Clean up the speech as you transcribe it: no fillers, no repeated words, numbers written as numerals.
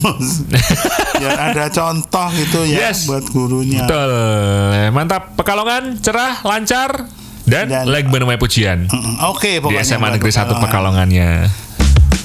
Biar ada contoh gitu ya buat gurunya. Betul. Mantap. Pekalongan cerah, lancar dan like menemui pujian. Oke, pokoknya di SMA Negeri 1 Pekalongannya.